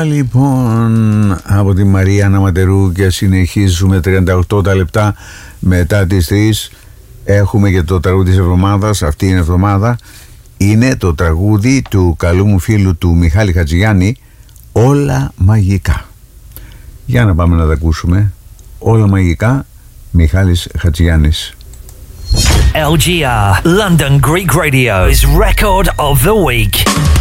Λοιπόν, από τη Μαρία Αναματερού και συνεχίζουμε 38 λεπτά μετά τις 3. Έχουμε και το τραγούδι της εβδομάδας. Αυτή είναι εβδομάδα. Είναι το τραγούδι του καλού μου φίλου του Μιχάλη Χατζηγιάννη, Όλα Μαγικά. Για να πάμε να τα ακούσουμε. Όλα Μαγικά, Μιχάλης Χατζηγιάννης. LGR, London Greek Radio's Record of the Week.